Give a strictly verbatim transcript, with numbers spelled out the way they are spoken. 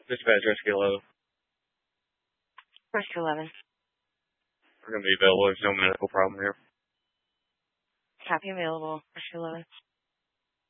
Dispatch Rescue eleven. Rescue eleven. We're going to be available. There's no medical problem here. Copy available. Rescue eleven.